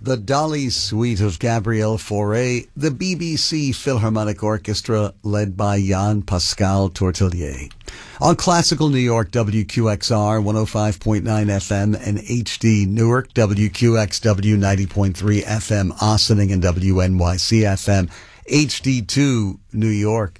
The Dolly Suite of Gabriel Fauré, the BBC Philharmonic Orchestra led by Jan Pascal Tortelier. On Classical New York, WQXR 105.9 FM and HD Newark, WQXW 90.3 FM Ossining and WNYC FM, HD2 New York.